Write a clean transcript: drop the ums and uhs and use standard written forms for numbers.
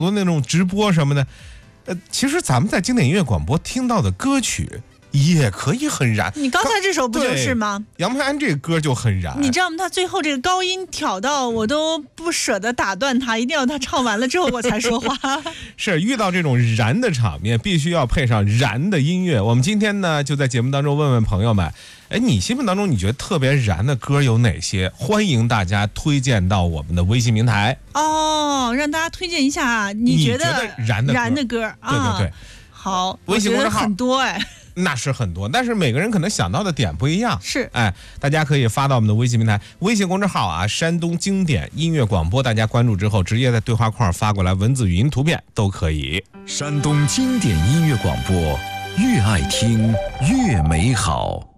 多那种直播什么的，其实咱们在经典音乐广播听到的歌曲也可以很燃。 你刚才这首不就是吗？ 杨培安这个歌就很燃， 你知道吗？他最后这个高音挑到我都不舍得打断他，一定要他唱完了之后我才说话。 是遇到这种燃的场面，必须要配上燃的音乐。我们今天呢，就在节目当中问问朋友们，你心目当中你觉得特别燃的歌有哪些？欢迎大家推荐到我们的微信平台哦，让大家推荐一下啊！你觉得燃的歌啊？ 对， 好， 微信公众号很多那是很多，但是每个人可能想到的点不一样。 是， 大家可以发到我们的微信平台，微信公众号啊，山东经典音乐广播，大家关注之后，直接在对话框发过来，文字、语音、图片都可以。 山东经典音乐广播，越爱听越美好。